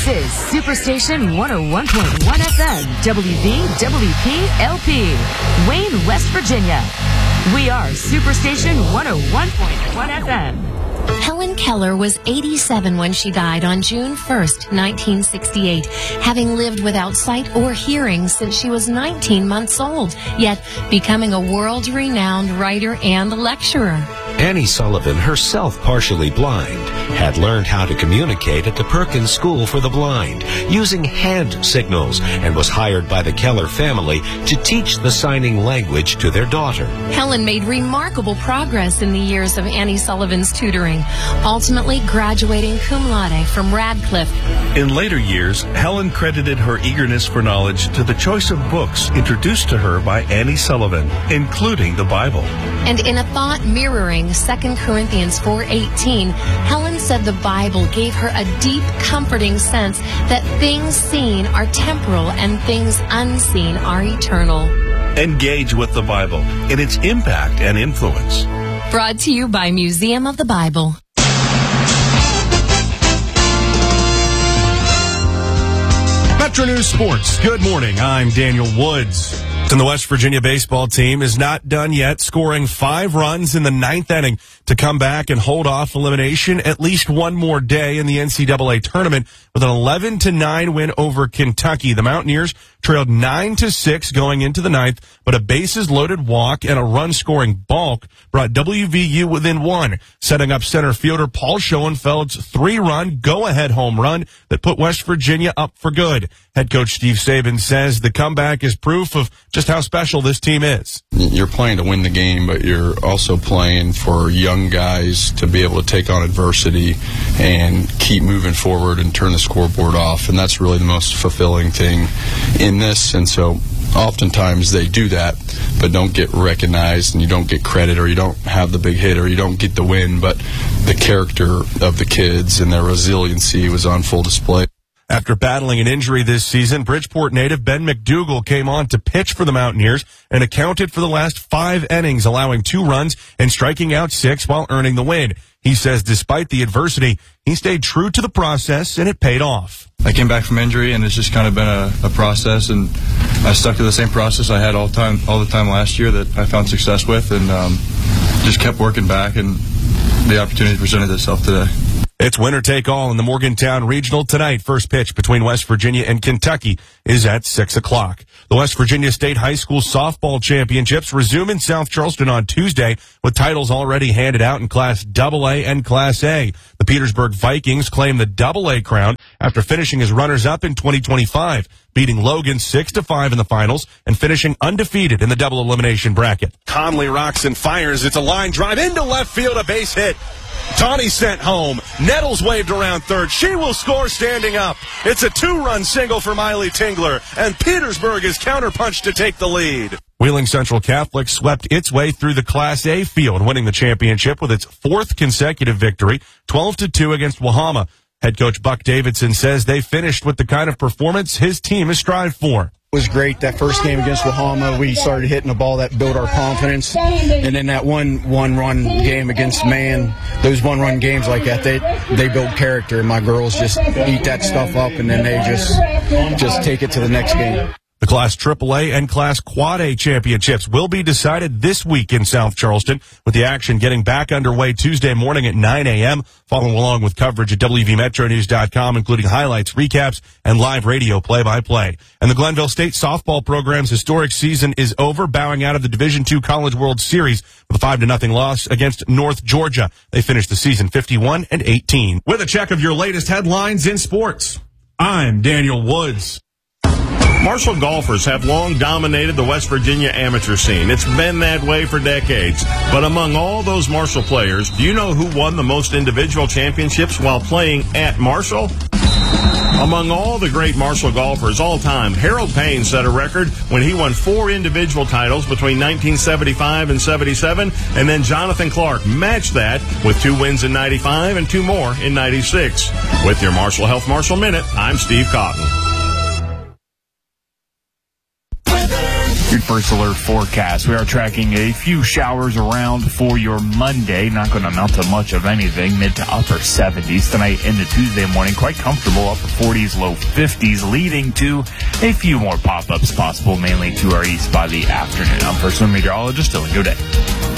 This is Superstation 101.1 FM, WVWP-LP, Wayne, West Virginia. We are Superstation 101.1 FM. Helen Keller was 87 when she died on June 1st, 1968, having lived without sight or hearing since she was 19 months old, yet becoming a world-renowned writer and lecturer. Annie Sullivan, herself partially blind, had learned how to communicate at the Perkins School for the Blind using hand signals and was hired by the Keller family to teach the signing language to their daughter. Helen made remarkable progress in the years of Annie Sullivan's tutoring, ultimately graduating cum laude from Radcliffe. In later years, Helen credited her eagerness for knowledge to the choice of books introduced to her by Annie Sullivan, including the Bible. And in a thought mirroring 2 Corinthians 4:18, Helen said the Bible gave her a deep, comforting sense that things seen are temporal and things unseen are eternal. Engage with the Bible in its impact and influence. Brought to you by Museum of the Bible. Metro News Sports. Good morning. I'm Daniel Woods. And the West Virginia baseball team is not done yet, scoring 5 runs in the 9th inning to come back and hold off elimination at least one more day in the NCAA tournament with an 11-9 win over Kentucky. The Mountaineers trailed 9-6 going into the 9th, but a bases-loaded walk and a run-scoring balk brought WVU within 1, setting up center fielder Paul Schoenfeld's 3-run go-ahead home run that put West Virginia up for good. Head coach Steve Saban says the comeback is proof of just how special this team is. You're playing to win the game, but you're also playing for young guys to be able to take on adversity and keep moving forward and turn the scoreboard off, and that's really the most fulfilling thing in this. And so oftentimes they do that but don't get recognized, and you don't get credit, or you don't have the big hit, or you don't get the win, but the character of the kids and their resiliency was on full display. After battling an injury this season, Bridgeport native Ben McDougal came on to pitch for the Mountaineers and accounted for the last 5 innings, allowing 2 runs and striking out 6 while earning the win. He says despite the adversity, he stayed true to the process, and it paid off. I came back from injury, and it's just kind of been a process, and I stuck to the same process I had all the time last year that I found success with, and just kept working back, and the opportunity presented itself today. It's winner take all in the Morgantown Regional tonight. First pitch between West Virginia and Kentucky is at 6 o'clock. The West Virginia State High School Softball Championships resume in South Charleston on Tuesday with titles already handed out in Class AA and Class A. The Petersburg Vikings claim the AA crown after finishing as runners-up in 2025, beating Logan 6-5 in the finals and finishing undefeated in the double elimination bracket. Conley rocks and fires. It's a line drive into left field, a base hit. Tawny sent home. Nettles waved around third. She will score standing up. It's a 2-run single for Miley Tingler, and Petersburg is counterpunched to take the lead. Wheeling Central Catholic swept its way through the Class A field, winning the championship with its 4th consecutive victory, 12-2 against Wahama. Head coach Buck Davidson says they finished with the kind of performance his team has strived for. It was great. That first game against Wahama, we started hitting the ball that built our confidence. And then that one-run game against Man, those one-run games like that, they build character. My girls just eat that stuff up, and then they just take it to the next game. The Class AAA and Class Quad A championships will be decided this week in South Charleston, with the action getting back underway Tuesday morning at 9 a.m. Following along with coverage at WVMetroNews.com, including highlights, recaps, and live radio play-by-play. And the Glenville State softball program's historic season is over, bowing out of the Division II College World Series with a 5-0 loss against North Georgia. They finished the season 51-18. With a check of your latest headlines in sports, I'm Daniel Woods. Marshall golfers have long dominated the West Virginia amateur scene. It's been that way for decades. But among all those Marshall players, do you know who won the most individual championships while playing at Marshall? Among all the great Marshall golfers all time, Harold Payne set a record when he won 4 individual titles between 1975 and 77, and then Jonathan Clark matched that with 2 wins in 95 and 2 more in 96. With your Marshall Health Marshall Minute, I'm Steve Cotton. Your First Alert forecast. We are tracking a few showers around for your Monday. Not going to amount to much of anything. Mid to upper 70s tonight into Tuesday morning. Quite comfortable. Upper 40s, low 50s, leading to a few more pop-ups possible, mainly to our east by the afternoon. I'm First Alert meteorologist Dylan Godet.